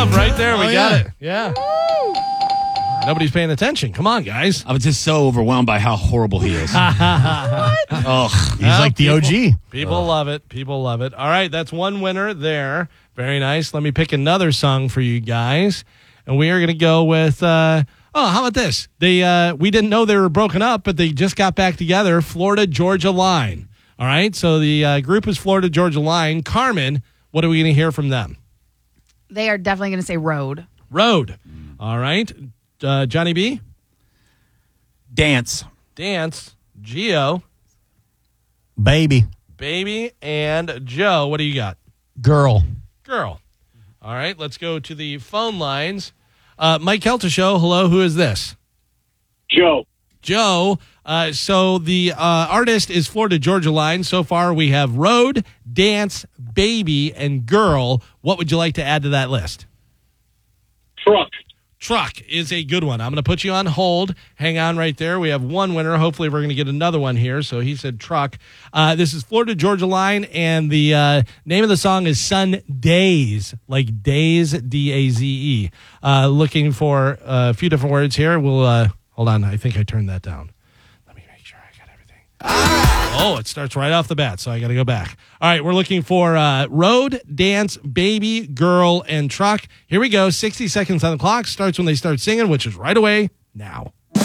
Love right there. We got yeah. it. Yeah. Nobody's paying attention. Come on, guys. I was just so overwhelmed by how horrible he is. Ugh. He's like the OG. People love it. People love it. All right, that's one winner there. Very nice. Let me pick another song for you guys. And we are going to go with, how about this? We didn't know they were broken up, but they just got back together. Florida Georgia Line. All right, so the group is Florida Georgia Line. Carmen, what are we going to hear from them? They are definitely going to say Road. Road. All right. Johnny B? Dance. Dance. Gio. Baby. Baby. And Joe, what do you got? Girl. Girl. All right, let's go to the phone lines. Mike Kelter Show, hello, who is this? Joe. Joe. So the artist is Florida Georgia Line. So far we have Road, Dance, Baby, and Girl. What would you like to add to that list? Truck. Truck is a good one. I'm going to put you on hold. Hang on right there. We have one winner. Hopefully we're going to get another one here. So he said Truck. This is Florida Georgia Line, and the name of the song is Sun Daze, like Daze, D-A-Z-E. Looking for a few different words here. We'll hold on. I think I turned that down. Let me make sure I got everything. Oh, it starts right off the bat, so I got to go back. All right, we're looking for Road, Dance, Baby, Girl, and Truck. Here we go. 60 seconds on the clock. Starts when they start singing, which is right away now. Make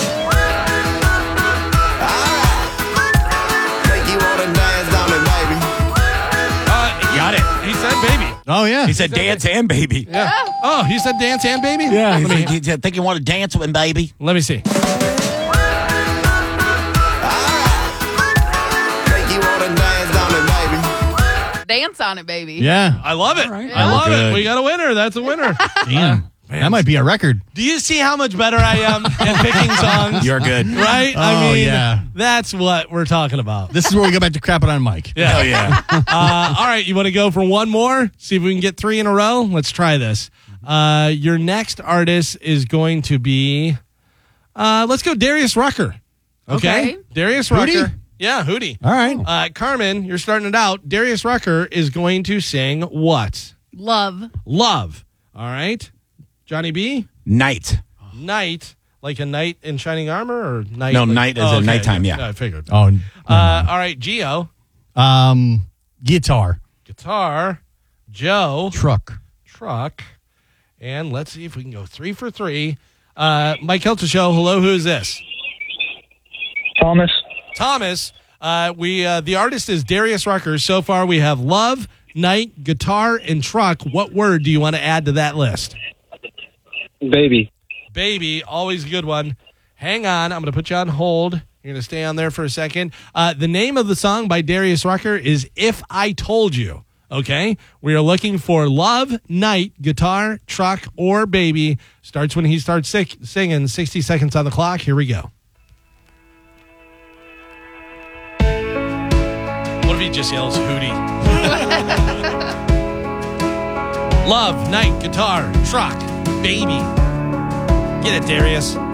you wanna dance on it, baby. Got it. He said baby. Oh, yeah. He said dance and baby. Yeah. Oh, he said dance and baby? Yeah. Let I think you want to dance with him, baby. me see. Make you wanna dance on it, baby. Dance on it, baby. Yeah. I love it. right. I love Good. it. We got a winner. That's a winner. Damn. That might be a record. Do you see how much better I am at picking songs? You're good. Right? Oh, yeah. That's what we're talking about. This is where we go back to crapping on Mike. Yeah. Oh, yeah. All right, you want to go for one more? See if we can get 3 in a row? Let's try this. Your next artist is going to be, let's go Darius Rucker. Okay? Okay. Darius Hootie? Rucker. Yeah, Hootie. All right. Carmen, you're starting it out. Darius Rucker is going to sing what? Love. Love. All right. Johnny B? Night. Night. Like a knight in shining armor or night? No, night as in nighttime, yeah. No, I figured. Oh, All right, Gio. guitar. Guitar. Joe. Truck. Truck. And let's see if we can go 3 for 3. Mike Kelter Show, hello, who is this? Thomas. Thomas. The artist is Darius Rucker. So far we have Love, Night, Guitar, and Truck. What word do you want to add to that list? Baby. Baby, always a good one. Hang on, I'm going to put you on hold. You're going to stay on there for a second. The name of the song by Darius Rucker is If I Told You. Okay? We are looking for Love, Night, Guitar, Truck, or Baby. Starts when he starts singing. 60 seconds on the clock. Here we go. What if he just yells Hootie? Love, Night, Guitar, Truck, Baby. Get it, Darius.